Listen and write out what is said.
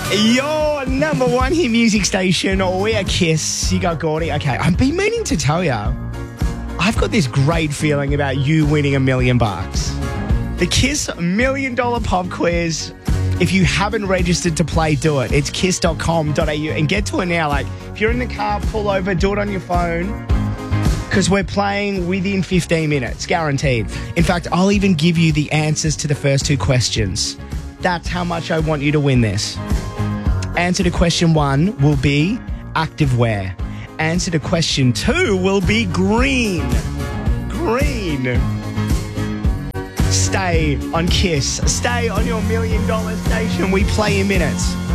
Your number one hit music station, We Are Kiss. You got Gordy. Okay, I've been meaning to tell you, I've got this great feeling about you winning $1 million. The Kiss $1 Million Pop Quiz. If you haven't registered to play, do it. It's kiss.com.au and get to it now. Like, if you're in the car, pull over, do it on your phone. Because we're playing within 15 minutes, guaranteed. In fact, I'll even give you the answers to the first two questions. That's how much I want you to win this. Answer to question 1 will be activewear. Answer to question 2 will be green. Green. Stay on Kiss. Stay on your $1 Million station. We play in minutes.